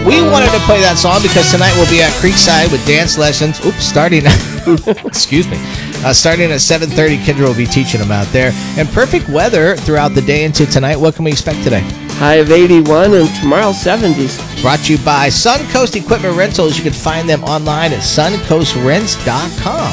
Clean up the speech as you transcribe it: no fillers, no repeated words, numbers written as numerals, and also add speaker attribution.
Speaker 1: We wanted to play that song because tonight we'll be at Creekside with dance lessons. Starting excuse me. Starting at 7:30, Kendra will be teaching them out there. And perfect weather throughout the day into tonight. What can we expect today?
Speaker 2: High of 81 and tomorrow 70s.
Speaker 1: Brought to you by Suncoast Equipment Rentals. You can find them online at suncoastrents.com.